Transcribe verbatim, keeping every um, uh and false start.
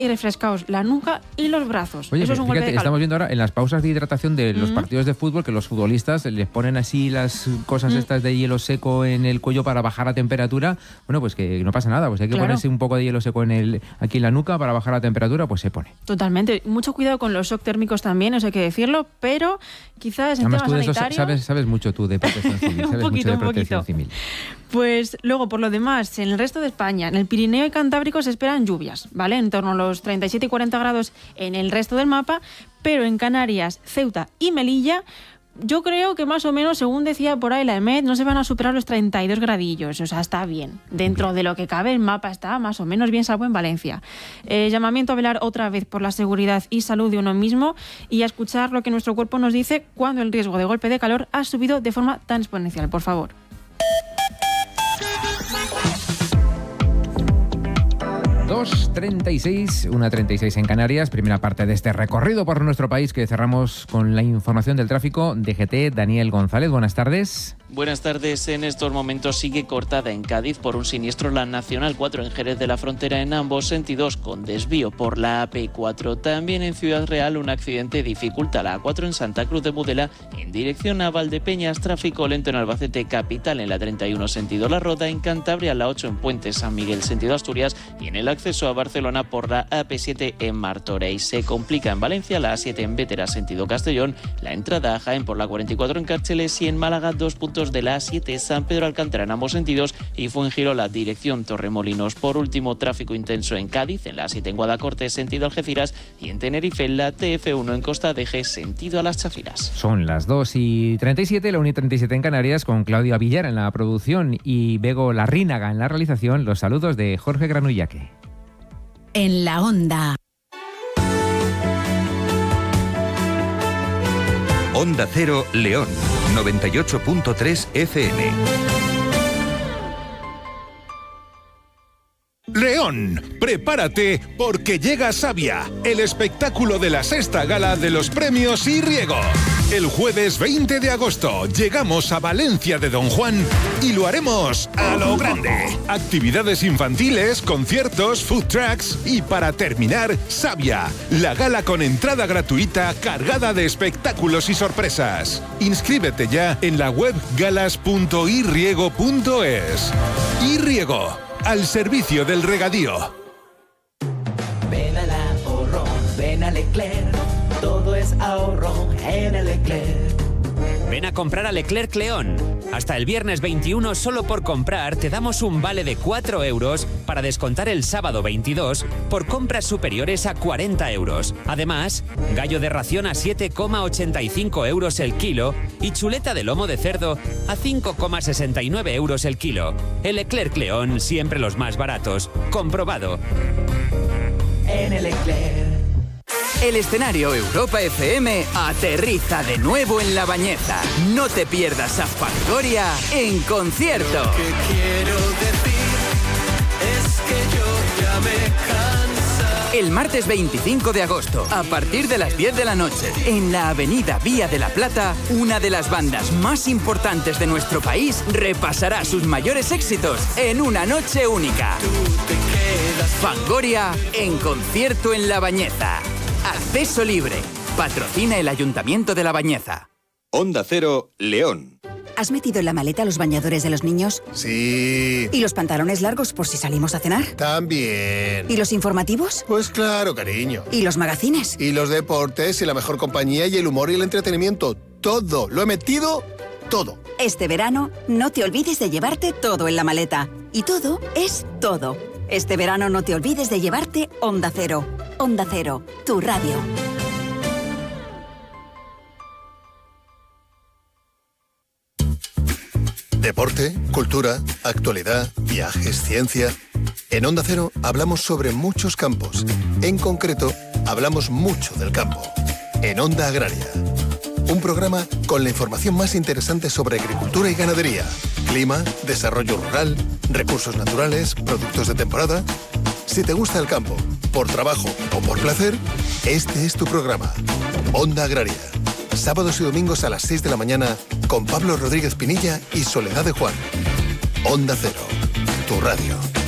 y refrescaos la nuca y los brazos. Oye, eso es un fíjate, golpe de calor. Estamos viendo ahora en las pausas de hidratación de los uh-huh. partidos de fútbol que los futbolistas les ponen así las cosas uh-huh. estas de hielo seco en el cuello para bajar la temperatura. Bueno, pues que no pasa nada, pues hay que claro. ponerse un poco de hielo seco en el aquí en la nuca para bajar la temperatura, pues se pone. Totalmente. Mucho cuidado con los shock térmicos también, eso hay que decirlo, pero quizás en Además, temas tú de sanitarios... Eso sabes, sabes mucho tú de protección civil, sabes poquito, mucho de protección civil. Pues luego, por lo demás, en el resto de España, en el Pirineo y Cantábrico se esperan lluvias, ¿vale? En torno a los treinta y siete y cuarenta grados en el resto del mapa, pero en Canarias, Ceuta y Melilla, yo creo que más o menos, según decía por ahí la E M E D, no se van a superar los treinta y dos gradillos, o sea, está bien. Dentro bien. de lo que cabe, el mapa está más o menos bien, salvo en Valencia. Eh, llamamiento a velar otra vez por la seguridad y salud de uno mismo y a escuchar lo que nuestro cuerpo nos dice cuando el riesgo de golpe de calor ha subido de forma tan exponencial, por favor. dos treinta y seis, una treinta y seis en Canarias, primera parte de este recorrido por nuestro país que cerramos con la información del tráfico. D G T, Daniel González, buenas tardes. Buenas tardes. En estos momentos sigue cortada en Cádiz por un siniestro la Nacional cuatro en Jerez de la Frontera en ambos sentidos con desvío por la A P cuatro. También en Ciudad Real un accidente dificulta la A cuatro en Santa Cruz de Mudela en dirección a Valdepeñas, tráfico lento en Albacete capital en la treinta y uno sentido La Roda, en Cantabria la ocho en Puente San Miguel sentido Asturias y en el acceso a Barcelona por la A P siete en Martorell. Se complica en Valencia la A siete en Bétera sentido Castellón, la entrada a Jaén por la cuarenta y cuatro en Cárceles y en Málaga dos puntos de la A siete San Pedro Alcántara en ambos sentidos y Fuengirola dirección Torremolinos. Por último, tráfico intenso en Cádiz en la A siete en Guadacorte sentido Algeciras y en Tenerife en la T F uno en Costa de G sentido a Las Chafiras. Son las dos y treinta y siete, la una y treinta y siete en Canarias, con Claudia Villar en la producción y Bego Larrínaga en la realización. Los saludos de Jorge Granullaque. En la onda. Onda Cero León, noventa y ocho punto tres F M. León, prepárate porque llega Savia, el espectáculo de la sexta gala de los premios y Riego. El jueves veinte de agosto llegamos a Valencia de Don Juan y lo haremos a lo grande. Actividades infantiles, conciertos, food trucks y para terminar, Savia, la gala con entrada gratuita cargada de espectáculos y sorpresas. Inscríbete ya en la web galas punto i riego punto es. Y Riego, al servicio del regadío. Ven al ahorro, ven a Leclerc, todo es ahorro en el Leclerc. Ven a comprar a Leclerc León. Hasta el viernes veintiuno, solo por comprar, te damos un vale de cuatro euros para descontar el sábado veintidós por compras superiores a cuarenta euros. Además, gallo de ración a siete coma ochenta y cinco euros el kilo y chuleta de lomo de cerdo a cinco coma sesenta y nueve euros el kilo. El Leclerc León, siempre los más baratos. Comprobado. En el Leclerc. El escenario Europa F M aterriza de nuevo en La Bañeza. No te pierdas a Fangoria en concierto. Lo que quiero decir es que yo ya me cansa. El martes veinticinco de agosto, a partir de las diez de la noche, en la avenida Vía de la Plata, una de las bandas más importantes de nuestro país repasará sus mayores éxitos en una noche única. Tú te quedas. Fangoria en concierto en La Bañeza. Acceso libre. Patrocina el Ayuntamiento de La Bañeza. Onda Cero, León. ¿Has metido en la maleta los bañadores de los niños? Sí. ¿Y los pantalones largos por si salimos a cenar? También. ¿Y los informativos? Pues claro, cariño. ¿Y los magazines? Y los deportes y la mejor compañía y el humor y el entretenimiento. Todo. Lo he metido todo. Este verano, no te olvides de llevarte todo en la maleta. Y todo es todo. Este verano no te olvides de llevarte Onda Cero. Onda Cero, tu radio. Deporte, cultura, actualidad, viajes, ciencia. En Onda Cero hablamos sobre muchos campos. En concreto, hablamos mucho del campo. En Onda Agraria. Un programa con la información más interesante sobre agricultura y ganadería, clima, desarrollo rural, recursos naturales, productos de temporada. Si te gusta el campo, por trabajo o por placer, este es tu programa. Onda Agraria. Sábados y domingos a las seis de la mañana con Pablo Rodríguez Pinilla y Soledad de Juan. Onda Cero, tu radio.